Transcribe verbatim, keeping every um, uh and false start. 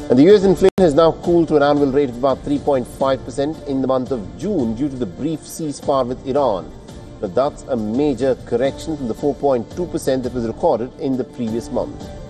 And the U S inflation has now cooled to an annual rate of about three point five percent in the month of June due to the brief ceasefire with Iran. But that's a major correction from the four point two percent that was recorded in the previous month.